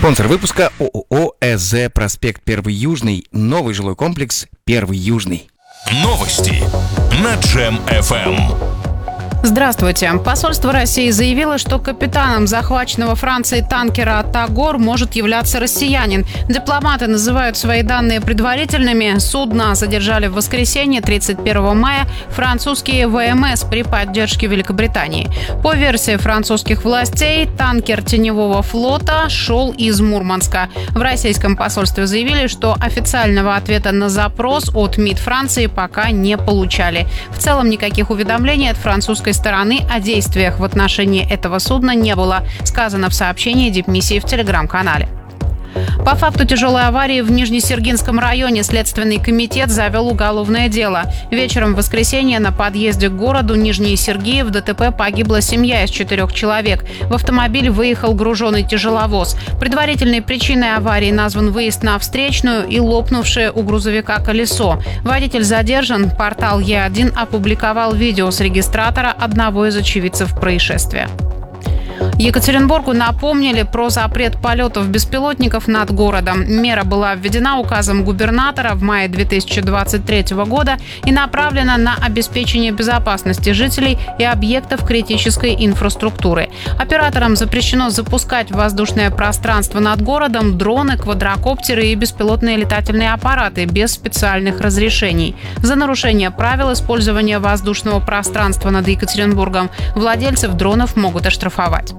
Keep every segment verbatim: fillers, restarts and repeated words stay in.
Спонсор выпуска ООО ЭЗ «Проспект Первый Южный». Новый жилой комплекс «Первый Южный». Новости на Джем эф эм. Здравствуйте. Посольство России заявило, что капитаном захваченного Францией танкера «Тагор» может являться россиянин. Дипломаты называют свои данные предварительными. Судно задержали в воскресенье, тридцать первого мая, французские ВМС при поддержке Великобритании. По версии французских властей, танкер теневого флота шел из Мурманска. В российском посольстве заявили, что официального ответа на запрос от МИД Франции пока не получали. В целом никаких уведомлений от французской стороны о действиях в отношении этого судна не было, сказано в сообщении дипмиссии в телеграм-канале. По факту тяжелой аварии в Нижнесергинском районе Следственный комитет завел уголовное дело. Вечером в воскресенье на подъезде к городу Нижний Сергиев в ДТП погибла семья из четырех человек. В автомобиль выехал груженный тяжеловоз. Предварительной причиной аварии назван выезд на встречную и лопнувшее у грузовика колесо. Водитель задержан. Портал Е один опубликовал видео с регистратора одного из очевидцев происшествия. Екатеринбургу напомнили про запрет полетов беспилотников над городом. Мера была введена указом губернатора в мае две тысячи двадцать третьего года и направлена на обеспечение безопасности жителей и объектов критической инфраструктуры. Операторам запрещено запускать в воздушное пространство над городом дроны, квадрокоптеры и беспилотные летательные аппараты без специальных разрешений. За нарушение правил использования воздушного пространства над Екатеринбургом владельцев дронов могут оштрафовать.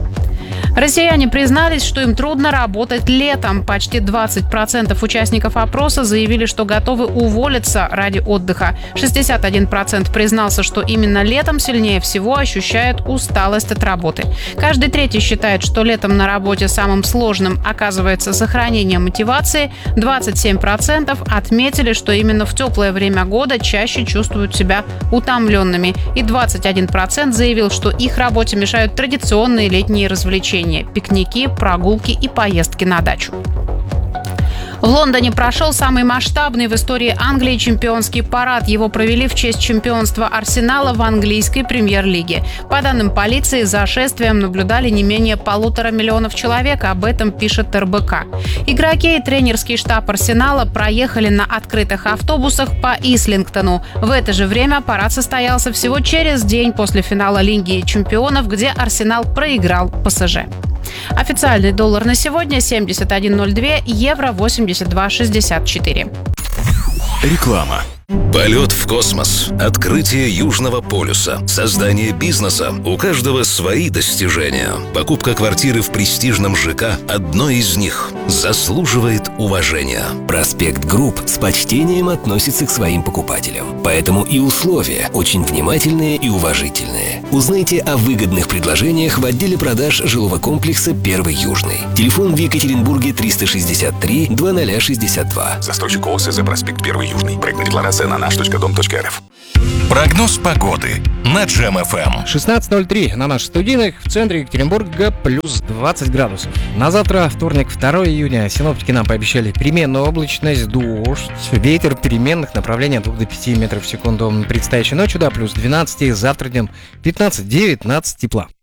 Россияне признались, что им трудно работать летом. Почти двадцать процентов участников опроса заявили, что готовы уволиться ради отдыха. шестьдесят один процент признался, что именно летом сильнее всего ощущает усталость от работы. Каждый третий считает, что летом на работе самым сложным оказывается сохранение мотивации. двадцать семь процентов отметили, что именно в теплое время года чаще чувствуют себя утомленными. И двадцать один процент заявил, что их работе мешают традиционные летние развлечения. Пикники, прогулки и поездки на дачу. В Лондоне прошел самый масштабный в истории Англии чемпионский парад. Его провели в честь чемпионства Арсенала в английской премьер-лиге. По данным полиции, за шествием наблюдали не менее полутора миллионов человек. Об этом пишет эр бэ ка. Игроки и тренерский штаб Арсенала проехали на открытых автобусах по Ислингтону. В это же время парад состоялся всего через день после финала Лиги чемпионов, где Арсенал проиграл пэ эс жэ. Официальный доллар на сегодня семьдесят один ноль два, евро восемьдесят два шестьдесят четыре. Реклама. Полет в космос, открытие Южного полюса, создание бизнеса. У каждого свои достижения. Покупка квартиры в престижном ЖК – одно из них. Заслуживает уважения. Проспект Групп с почтением относится к своим покупателям. Поэтому и условия очень внимательные и уважительные. Узнайте о выгодных предложениях в отделе продаж жилого комплекса «Первый Южный». Телефон в Екатеринбурге триста шестьдесят три двадцать шестьдесят два. Застройщик ООО ЭЗ «Проспект Первый Южный». Проектная декларация на наш точка дом точка эр эф. Прогноз погоды на Джем эф эм. шестнадцать ноль три на наших студийных. В центре Екатеринбурга плюс двадцать градусов. На завтра, вторник, второго июня, синоптики нам пообещали переменную облачность, дождь, ветер переменных направлений от двух до пяти метров в секунду. Предстоящей ночью до плюс двенадцать, завтра днем пятнадцать девятнадцать тепла.